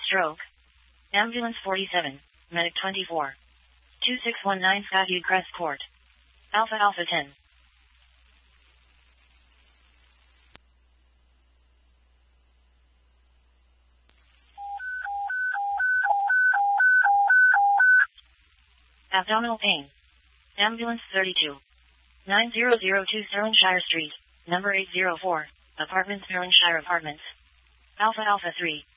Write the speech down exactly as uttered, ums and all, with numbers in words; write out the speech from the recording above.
Stroke. Ambulance forty-seven, Medic twenty-four. two six one nine Skyview Crest Court. Alpha Alpha ten. Abdominal pain. Ambulance thirty-two. nine zero zero two Stirlingshire Street, number eight zero four, Apartments Stirlingshire Apartments. Alpha Alpha three.